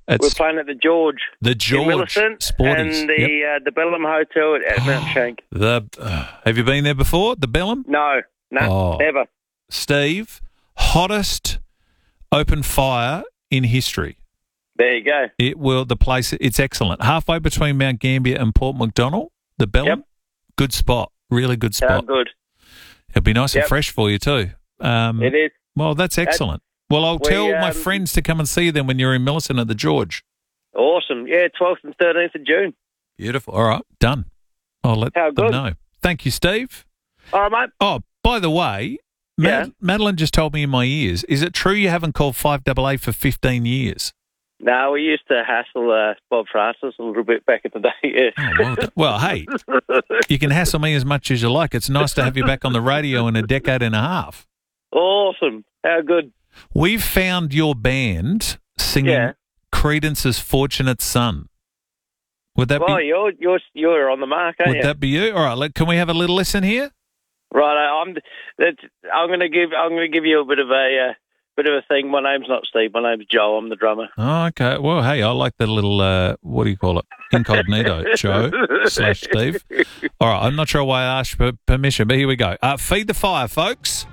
We're playing at the George. The in George Millicent Sporties. and the Bellum Hotel at Mount Shank. Have you been there before, the Bellum? No, never. Steve, hottest open fire in history. There you go. It's excellent. Halfway between Mount Gambier and Port MacDonald, the Bellum. Yep. Good spot. Really good spot. Good. It'll be nice and fresh for you too. It is. Well, that's excellent. Well, I'll tell my friends to come and see you then when you're in Millicent at the George. Awesome. Yeah, 12th and 13th of June. Beautiful. All right, done. I'll let them know. Thank you, Steve. All right, mate. Oh, by the way, Madeline just told me in my ears, is it true you haven't called 5AA for 15 years? No, we used to hassle Bob Francis a little bit back in the day, yeah. Oh, well, hey, you can hassle me as much as you like. It's nice to have you back on the radio in a decade and a half. Awesome. How good. We've found your band singing Creedence's Fortunate Son. Would that be... you're on the mark, aren't you? Would that be you? All right, can we have a little listen here? Right, I'm going to give you a bit of a thing. My name's not Steve. My name's Joe. I'm the drummer. Oh, okay. Well, hey, I like the little what do you call it? Incognito Joe / Steve. All right, I'm not sure why I asked for permission, but here we go. Feed the fire, folks.